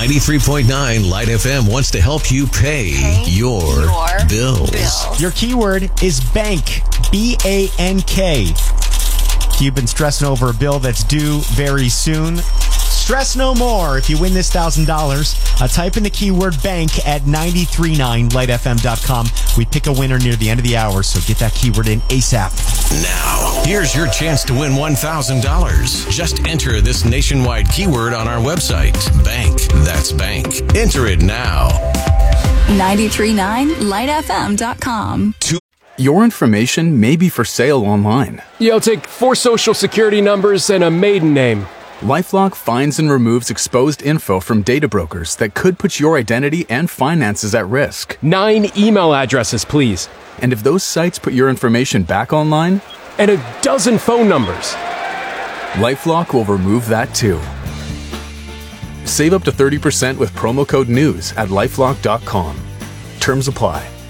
93.9 Light FM wants to help you pay your bills. Your keyword is bank. B-A-N-K. You've been stressing over a bill that's due very soon. Stress no more. If you win this $1,000, type in the keyword bank at 939lightfm.com. We pick a winner near the end of the hour, so get that keyword in ASAP. Now, here's your chance to win $1,000. Just enter this nationwide keyword on our website. Bank. That's bank. Enter it now. 939lightfm.com. Your information may be for sale online. Yo, take 4 social security numbers and a maiden name. LifeLock finds and removes exposed info from data brokers that could put your identity and finances at risk. 9 email addresses, please. And if those sites put your information back online, and a dozen phone numbers. LifeLock will remove that too. Save up to 30% with promo code NEWS at LifeLock.com. Terms apply.